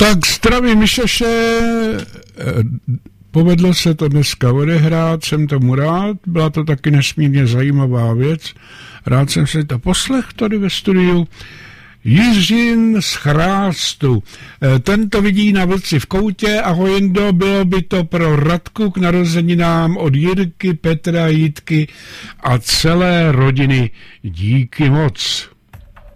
Tak zdravím Mišoše, povedlo se to dneska odehrát, jsem tomu rád, byla to taky nesmírně zajímavá věc, rád jsem si to poslech tady ve studiu. Jiřin z Chrástu, ten to vidí na vlci v koutě, ahoj Jendo, bylo by to pro Radku k narozeninám od Jirky, Petra, Jitky a celé rodiny, díky moc.